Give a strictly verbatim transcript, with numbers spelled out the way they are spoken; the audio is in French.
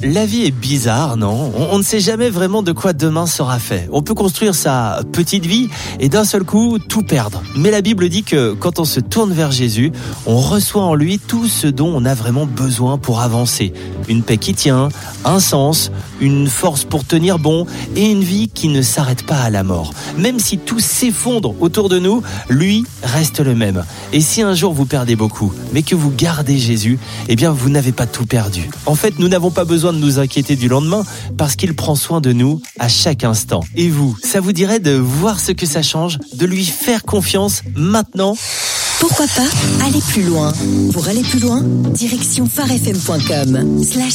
La vie est bizarre, non ? On ne sait jamais vraiment de quoi demain sera fait. On peut construire sa petite vie et d'un seul coup tout perdre. Mais la Bible dit que quand on se tourne vers Jésus, on reçoit en lui tout ce dont on a vraiment besoin pour avancer. Une paix qui tient, un sens, une force pour tenir bon et une vie qui ne s'arrête pas à la mort. Même si tout s'effondre autour de nous, lui reste le même. Et si un jour vous perdez beaucoup, mais que vous gardez Jésus, eh bien vous n'avez pas tout perdu. En fait, nous n'avons pas besoin de nous inquiéter du lendemain parce qu'il prend soin de nous à chaque instant. Et vous, ça vous dirait de voir ce que ça change, de lui faire confiance maintenant ? Pourquoi pas aller plus loin ? Pour aller plus loin, direction phare f m point com slash